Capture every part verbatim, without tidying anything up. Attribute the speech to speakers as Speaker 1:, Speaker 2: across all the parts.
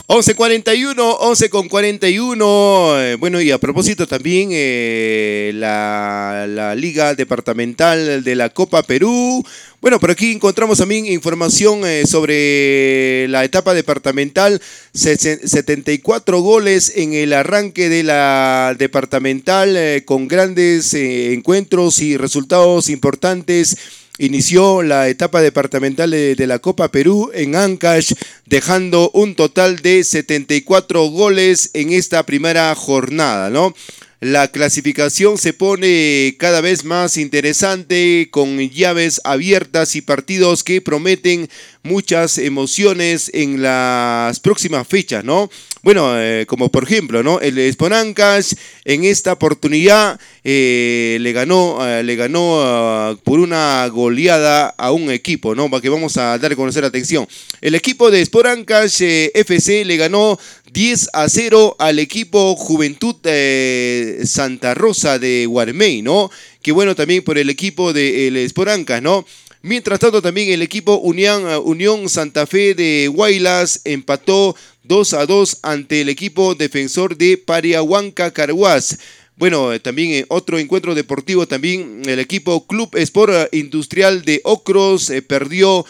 Speaker 1: once cuarenta y uno, once con cuarenta y uno. Eh, bueno, y a propósito también eh, la, la Liga Departamental de la Copa Perú. Bueno, por aquí encontramos también información eh, sobre la etapa departamental. setenta y cuatro goles en el arranque de la departamental eh, con grandes eh, encuentros y resultados importantes. Inició la etapa departamental de, de la Copa Perú en Ancash, dejando un total de setenta y cuatro goles en esta primera jornada, ¿no? La clasificación se pone cada vez más interesante con llaves abiertas y partidos que prometen muchas emociones en las próximas fechas, ¿no? Bueno, eh, como por ejemplo, ¿no? El Sport Ancash en esta oportunidad eh, le ganó, eh, le ganó uh, por una goleada a un equipo, ¿no? Para que vamos a dar a conocer, atención. El equipo de Sport Ancash eh, F C le ganó diez a cero al equipo Juventud eh, Santa Rosa de Guarmey, ¿no? Que bueno también por el equipo del de Sport Ancash, ¿no? Mientras tanto también el equipo Unión, Unión Santa Fe de Huaylas empató dos a dos ante el equipo defensor de Pariahuanca Carhuaz. Bueno, también en otro encuentro deportivo, también el equipo Club Sport Industrial de Ocros eh, perdió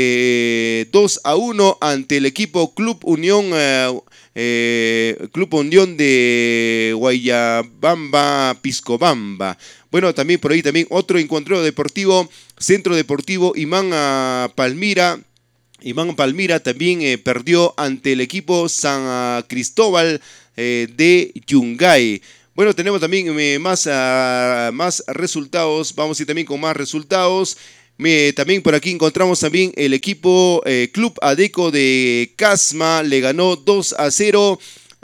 Speaker 1: eh, dos a uno ante el equipo Club Unión eh, eh, Club Unión de Guayabamba, Piscobamba. Bueno, también por ahí también otro encuentro deportivo, Centro Deportivo Imán Palmira. Imán Palmira también eh, perdió ante el equipo San Cristóbal eh, de Yungay. Bueno, tenemos también eh, más, uh, más resultados, vamos a ir también con más resultados. Me, también por aquí encontramos también el equipo eh, Club Adeco de Casma, le ganó dos a cero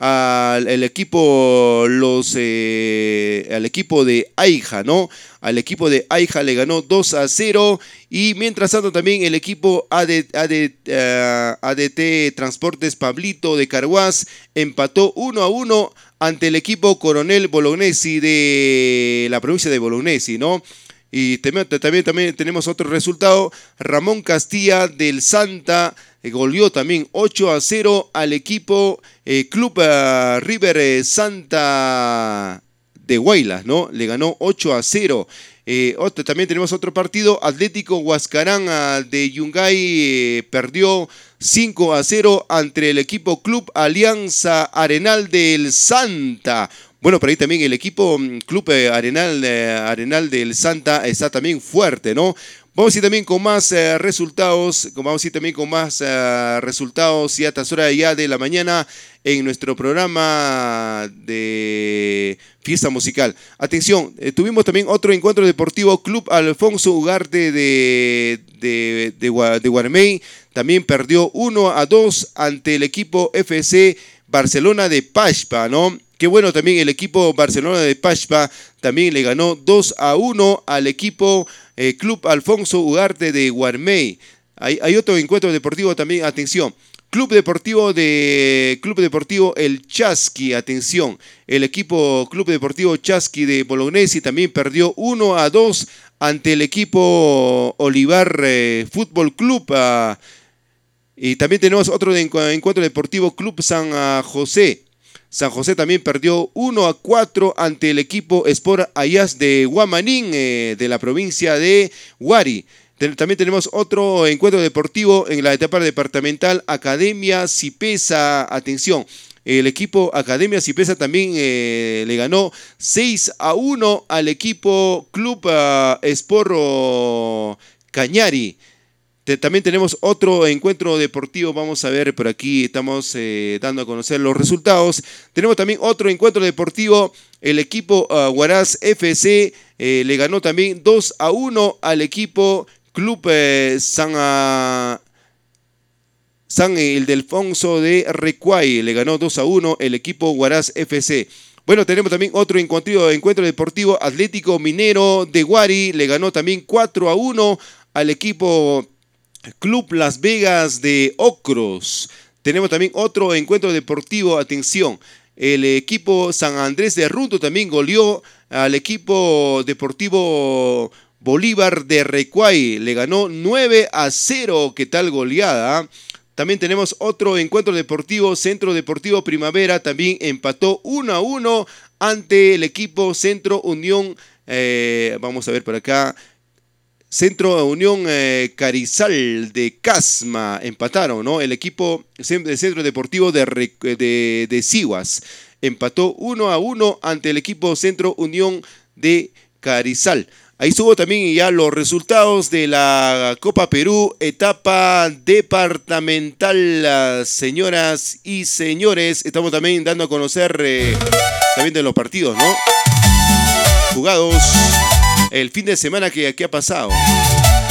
Speaker 1: al el equipo, los, eh, al equipo de Aija, ¿no? Al equipo de Aija le ganó dos a cero. Y mientras tanto también el equipo A D, A D, uh, A D T Transportes Pablito de Carhuaz empató uno a uno ante el equipo Coronel Bolognesi de la provincia de Bolognesi, ¿no? Y también, también, también tenemos otro resultado. Ramón Castilla del Santa eh, goleó también ocho a cero al equipo eh, Club uh, River eh, Santa de Huaylas, ¿no? Le ganó ocho a cero. Eh, otro, también tenemos otro partido. Atlético Huascarán uh, de Yungay eh, perdió cinco a cero ante el equipo Club Alianza Arenal del Santa. Bueno, por ahí también el equipo Club Arenal, eh, Arenal del Santa está también fuerte, ¿no? Vamos a ir también con más eh, resultados, vamos a ir también con más eh, resultados y a estas horas ya de la mañana en nuestro programa de fiesta musical. Atención, eh, tuvimos también otro encuentro deportivo, Club Alfonso Ugarte de, de, de, de Guarmey, también perdió uno a dos ante el equipo F C Barcelona de Pashpa, ¿no? Qué bueno también el equipo Barcelona de Pashpa también le ganó dos a uno al equipo eh, Club Alfonso Ugarte de Guarmey. Hay, hay otro encuentro deportivo también, atención. Club Deportivo de Club Deportivo El Chasqui, atención. El equipo Club Deportivo Chasqui de Bolognesi también perdió uno a dos ante el equipo Olivar eh, Fútbol Club. Uh, y también tenemos otro de encuentro deportivo, Club San José. San José también perdió uno a cuatro ante el equipo Sport Ayas de Guamanín, eh, de la provincia de Huari. También tenemos otro encuentro deportivo en la etapa departamental, Academia Cipesa. Atención, el equipo Academia Cipesa también eh, le ganó seis a uno al equipo Club uh, Sport Cañari. También tenemos otro encuentro deportivo, vamos a ver por aquí, estamos eh, dando a conocer los resultados. Tenemos también otro encuentro deportivo, el equipo uh, Huaraz F C eh, le ganó también dos a uno al equipo Club eh, San, uh, San Ildefonso de Recuay, le ganó dos a uno el equipo Huaraz F C. Bueno, tenemos también otro encuentro, encuentro deportivo, Atlético Minero de Huari, le ganó también cuatro a uno al equipo Club Las Vegas de Ocros. Tenemos también otro encuentro deportivo, atención, el equipo San Andrés de Ruto también goleó al equipo deportivo Bolívar de Recuay, le ganó nueve a cero, ¿qué tal goleada? También tenemos otro encuentro deportivo, Centro Deportivo Primavera, también empató uno a uno ante el equipo Centro Unión, eh, vamos a ver por acá, Centro Unión eh, Carizal de Casma, empataron, ¿no? El equipo del Centro Deportivo de, de, de Sihuas empató uno a uno ante el equipo Centro Unión de Carizal. Ahí estuvo también ya los resultados de la Copa Perú, etapa departamental, señoras y señores. Estamos también dando a conocer eh, también de los partidos, ¿no? Jugados el fin de semana que aquí ha pasado.